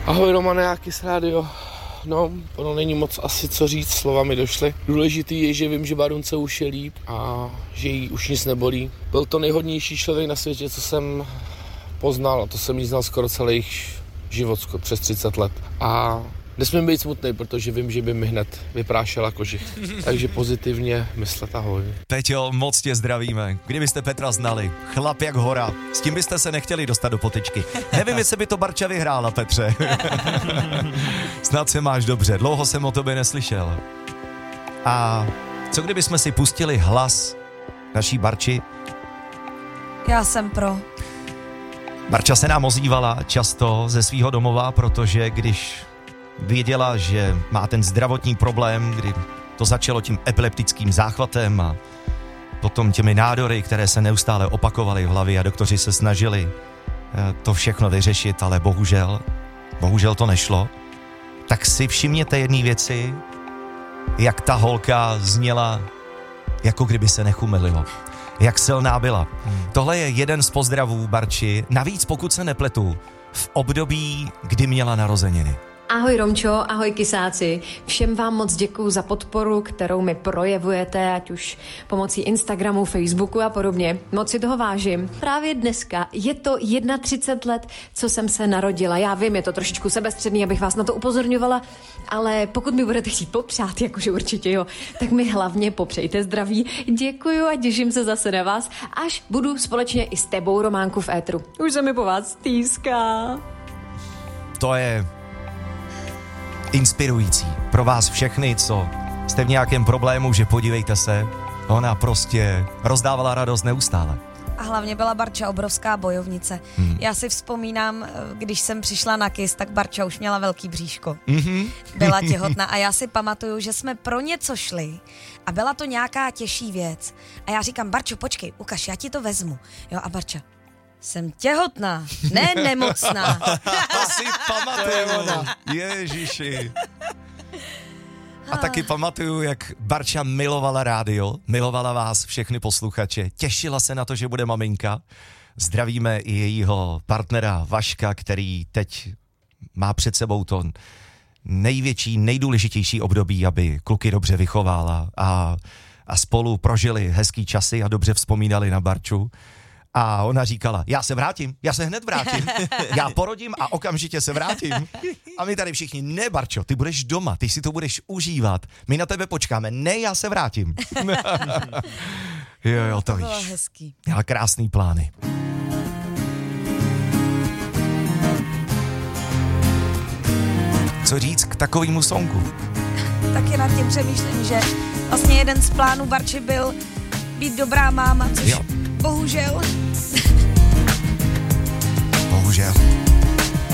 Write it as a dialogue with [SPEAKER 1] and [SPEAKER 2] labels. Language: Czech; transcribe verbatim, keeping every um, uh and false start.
[SPEAKER 1] Ahoj Romane, já Kiss Radio. No, ono není moc asi co říct, slova mi došly. Důležitý je, že vím, že Barunce už je líp a že jí už nic nebolí. Byl to nejhodnější člověk na světě, co jsem poznal, a to jsem jí znal skoro celý život, skoro přes třicet let. A nesmím být smutný, protože vím, že by mi hned vyprášela kožich. Takže pozitivně myslet, ahoj.
[SPEAKER 2] Peťo, moc tě zdravíme. Kdybyste Petra znali, chlap jak hora, s tím byste se nechtěli dostat do potyčky. Nevím, jestli by to Barča vyhrála, Petře. Snad se máš dobře, dlouho jsem o tobě neslyšel. A co kdybychom si pustili hlas naší Barči?
[SPEAKER 3] Já jsem pro.
[SPEAKER 2] Barča se nám ozývala často ze svého domova, protože když věděla, že má ten zdravotní problém, kdy to začalo tím epileptickým záchvatem a potom těmi nádory, které se neustále opakovaly v hlavě a doktoři se snažili to všechno vyřešit, ale bohužel, bohužel to nešlo. Tak si všimněte jedné věci, jak ta holka zněla, jako kdyby se nechumelilo. Jak silná byla. Hmm. Tohle je jeden z pozdravů Barči, navíc pokud se nepletu, v období, kdy měla narozeniny.
[SPEAKER 4] Ahoj Romčo, ahoj Kisáci. Všem vám moc děkuju za podporu, kterou mi projevujete, ať už pomocí Instagramu, Facebooku a podobně. Moc si toho vážím. Právě dneska je to třicet jedna let, co jsem se narodila. Já vím, je to trošičku sebestředný, abych vás na to upozorňovala, ale pokud mi budete chtít popřát, jakože určitě jo, tak mi hlavně popřejte zdraví. Děkuju a těším se zase na vás, až budu společně i s tebou, Románku, v éteru. Už se mi po vás stýská.
[SPEAKER 2] To je inspirující pro vás všechny, co jste v nějakém problému, že podívejte se, ona prostě rozdávala radost neustále.
[SPEAKER 3] A hlavně byla Barča obrovská bojovnice. Hmm. Já si vzpomínám, když jsem přišla na Kiss, tak Barča už měla velký bříško. Mm-hmm. Byla těhotná a já si pamatuju, že jsme pro něco šli a byla to nějaká těžší věc. A já říkám, Barčo, počkej, ukaž, já ti to vezmu. Jo, a Barča, jsem těhotná, ne nemocná.
[SPEAKER 2] To si pamatuju, Ježiši. A taky pamatuju, jak Barča milovala rádio, milovala vás všechny posluchače, těšila se na to, že bude maminka. Zdravíme i jejího partnera Vaška, který teď má před sebou to největší, nejdůležitější období, aby kluky dobře vychovala a, a spolu prožili hezký časy a dobře vzpomínali na Barču. A ona říkala, já se vrátím, já se hned vrátím, já porodím a okamžitě se vrátím. A my tady všichni, ne Barčo, ty budeš doma, ty si to budeš užívat, my na tebe počkáme, ne, já se vrátím. jo, jo, to, to víš.
[SPEAKER 3] Hezký.
[SPEAKER 2] Měla krásný plány. Co říct k takovému songu?
[SPEAKER 3] Taky nad tím přemýšlím, že vlastně jeden z plánů Barči byl být dobrá máma, což jo. Bohužel.
[SPEAKER 2] Bohužel.